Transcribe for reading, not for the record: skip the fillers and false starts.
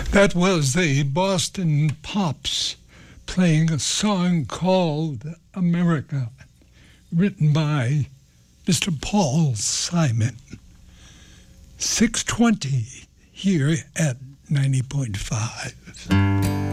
That was the Boston Pops playing a song called America, written by Mr. Paul Simon. 6:20 here at 90.5.